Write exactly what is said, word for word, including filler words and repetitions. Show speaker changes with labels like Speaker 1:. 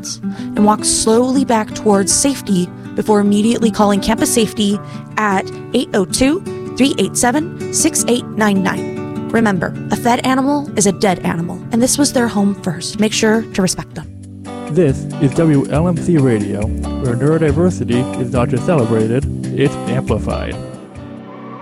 Speaker 1: seconds and walk slowly back towards safety before immediately calling campus safety at eight oh two, three eight seven, six eight nine nine. Remember, a fed animal is a dead animal, and this was their home first. Make sure to respect them.
Speaker 2: This is W L M C Radio, where neurodiversity is not just celebrated, it's amplified.